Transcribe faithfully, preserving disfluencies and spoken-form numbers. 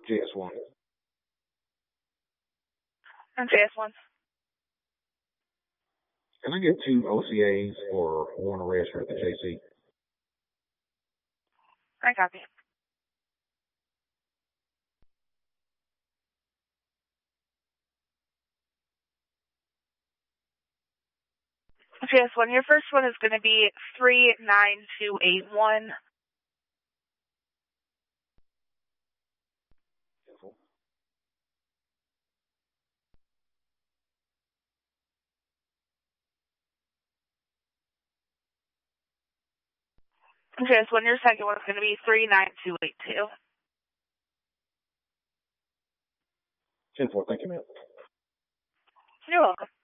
J S one. And J S one. Can I get two O C As or one arrest for the J C? I copy. J S one, your first one is going to be three nine two eight one. J S one, your second one is going to be three nine two eight two. ten four, thank you, ma'am. You're welcome.